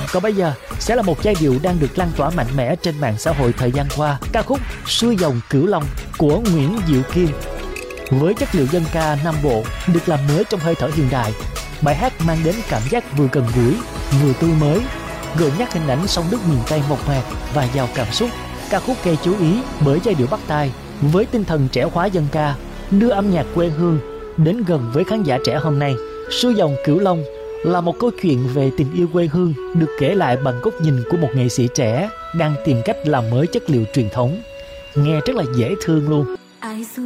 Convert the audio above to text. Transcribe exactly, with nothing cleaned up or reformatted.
Còn bây giờ sẽ là một giai điệu đang được lan tỏa mạnh mẽ trên mạng xã hội thời gian qua, ca khúc Xuôi Dòng Cửu Long của Nguyễn Diệu Kim. Với chất liệu dân ca Nam Bộ được làm mới trong hơi thở hiện đại, bài hát mang đến cảm giác vừa gần gũi, vừa tươi mới, gợi nhắc hình ảnh sông nước miền Tây mộc mạc và giàu cảm xúc. Ca khúc gây chú ý bởi giai điệu bắt tai với tinh thần trẻ hóa dân ca, đưa âm nhạc quê hương đến gần với khán giả trẻ hôm nay. Xuôi Dòng Cửu Long là một câu chuyện về tình yêu quê hương được kể lại bằng góc nhìn của một nghệ sĩ trẻ đang tìm cách làm mới chất liệu truyền thống. Nghe rất là dễ thương luôn. Ai